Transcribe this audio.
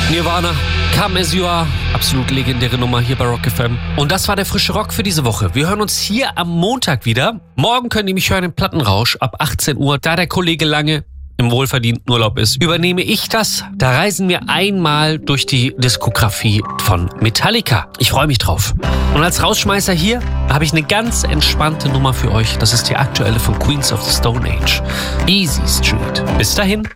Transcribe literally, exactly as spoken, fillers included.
Nirvana, Come As You Are, absolut legendäre Nummer hier bei Rock F M. Und das war der frische Rock für diese Woche. Wir hören uns hier am Montag wieder. Morgen könnt ihr mich hören im Plattenrausch ab achtzehn Uhr. Da der Kollege Lange im wohlverdienten Urlaub ist, übernehme ich das. Da reisen wir einmal durch die Diskografie von Metallica. Ich freue mich drauf. Und als Rausschmeißer hier habe ich eine ganz entspannte Nummer für euch. Das ist die aktuelle von Queens of the Stone Age. Easy Street. Bis dahin.